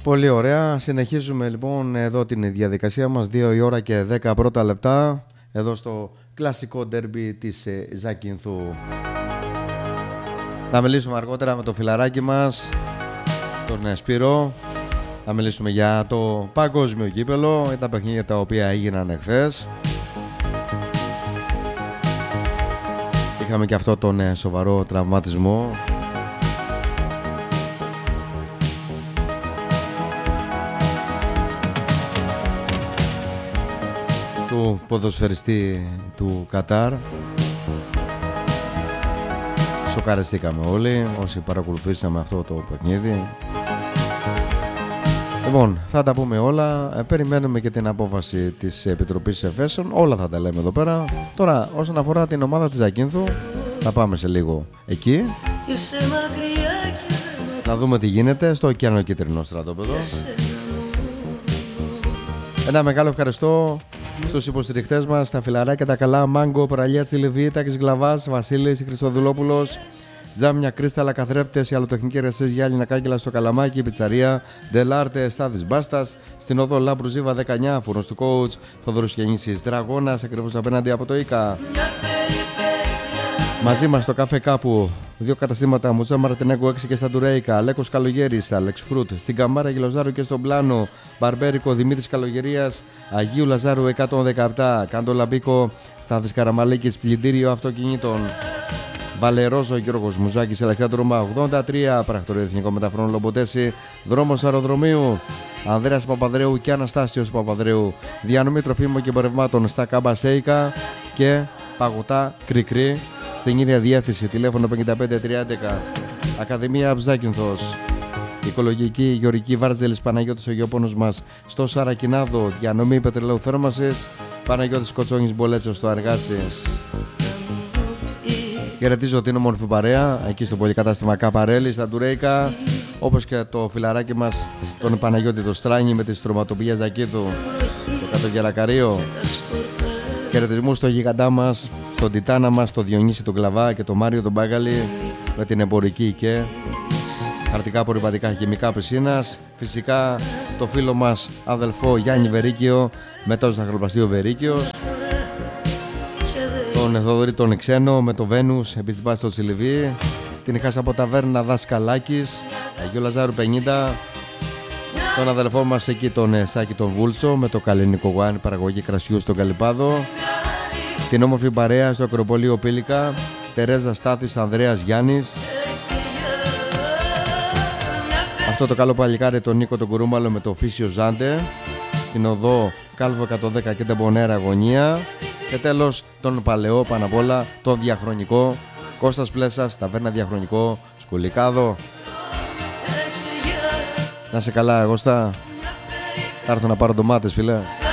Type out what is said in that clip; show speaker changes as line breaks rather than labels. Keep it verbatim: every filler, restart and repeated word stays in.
Πολύ ωραία. Συνεχίζουμε λοιπόν εδώ την διαδικασία μας. Δύο η ώρα και δέκα πρώτα λεπτά. Εδώ στο κλασικό ντέρμπι της Ζάκυνθου. Θα μιλήσουμε αργότερα με το φιλαράκι μας, τον Σπύρο. Θα μιλήσουμε για το παγκόσμιο κύπελο, τα παιχνίδια τα οποία έγιναν εχθές. Είχαμε και αυτό τον σοβαρό τραυματισμό του ποδοσφαιριστή του Κατάρ. Σοκαριστήκαμε όλοι όσοι παρακολουθήσαμε αυτό το παιχνίδι. Λοιπόν, θα τα πούμε όλα. Περιμένουμε και την απόφαση της Επιτροπής Εφέσεων. Όλα θα τα λέμε εδώ πέρα. Τώρα, όσον αφορά την ομάδα της Ζακύνθου, θα πάμε σε λίγο εκεί. Να δούμε τι γίνεται στο ωκεανοκίτρινο στρατόπεδο. Ένα μεγάλο ευχαριστώ στους υποστηριχτές μας, τα φιλαράκια, τα καλά, Μάγκο, Παραλία Τσιλιβή, Τάκης Γκλαβάς, Βασίλης Χριστοδουλόπουλος, Τζάμια, Κρίσταλα, Καθρέπτες, η Αλλοτεχνική Εργασία Γιάννη Κάγκελα στο Καλαμάκι, η Πιτσαρία, Ντελάρτε, Στάδης Μπάστας, στην οδό Λάμπρου Ζήβα δεκαεννιά, φούρνος του Κόουτς, Θοδωρούς Γεννήσης Δραγώνας, ακριβώς απέναντι από το ΙΚΑ. Μαζί μας στο καφέ κάπου, δύο καταστήματα, Μουτσά Μαρτινέγκο έξι και στα Τουρέικα, Αλέκος Καλογέρης, Αλεξ Φρούτ, στην Καμάρα Γελοζάρου και στον Πλάνο, Μπαρμπέρικο Δημήτρης Καλογερίας, Αγίου Λαζάρου εκατόν δεκαεπτά, Κάντο Λαμπίκο, Στάθης Καραμαλίκης, Πλυντήριο Αυτοκινήτων, Βαλερόζο Γιώργος Μουζάκης, Ελαχιάτο Ρώμα ογδόντα τρία, Πρακτορείο Εθνικών Μεταφορών Λομποτέση, Δρόμος Αεροδρομίου, Ανδρέας Παπαδρέου και Αναστάσιος Παπαδρέου, Διανομή τροφίμων και εμπορευμάτων στα Καμπασέικα και Παγωτά Κρικρή στην ίδια διεύθυνση, τηλέφωνο πενήντα πέντε τριάντα. Ακαδημία Ζάκυνθος, Οικολογική Γεωργική Βάρτζελης Παναγιώτης ο Γεωπόνος μας στο Σαρακινάδο, διανομή πετρελαίου θέρμασης, Παναγιώτης Κοτσόνης Μπολέτσος στο Αργάσι. Χαιρετίζω την όμορφη παρέα εκεί στο πολυκατάστημα Καπαρέλη στα Τουρέικα, όπως και το φιλαράκι μας τον Παναγιώτη το Στράνη με τη στρωματοπηγία Ζακύνθου, το Κατογελακαρίο. Χαιρετισμούς στο γιγαντά μας, στον Τιτάνα μας, τον Διονύση τον Κλαβά και τον Μάριο τον Μπάγαλη με την εμπορική ΙΚΕ, χαρτικά απορριπαντικά χημικά πισίνας. Φυσικά το φίλο μας αδελφό Γιάννη Βερίκιο με το ζαχαροπλαστείο Βερίκιος, τον Θοδωρή τον Ξένο με το Βένους επί της μπάσης στο Τσιλιβί, την Χάσα από Ταβέρνα Δασκαλάκης, Αγίου Λαζάρου πενήντα, τον αδελφό μας εκεί τον Σάκη τον Βούλσο με το καλλινικό γουάν παραγωγή κρασιού στον Καλυπάδο, την όμορφη παρέα στο Ακροπολείο Πήλικα, Τερέζα Στάθης, Ανδρέας Γιάννης, αυτό το καλό παλικάρι τον Νίκο τον Κουρούμαλο με το Φίσιο Ζάντε, στην οδό Κάλβο εκατόν δέκα και Τεμπονέρα Αγωνία, και τέλος τον παλαιό πάνω απ' όλα, τον διαχρονικό Κώστας Πλέσας, Ταβέρνα Διαχρονικό Σκουλικάδο. Να σε καλά, Κώστα. Θα έρθω να πάρω ντομάτες, φίλε.